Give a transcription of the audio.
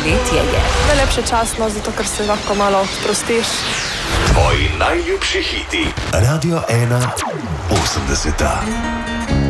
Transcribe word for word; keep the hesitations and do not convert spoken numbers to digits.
poletje je. Najlepše časno, zato ker se lahko malo sprostiš. Tvoji najljubši hiti. Radio ena osemdeseta.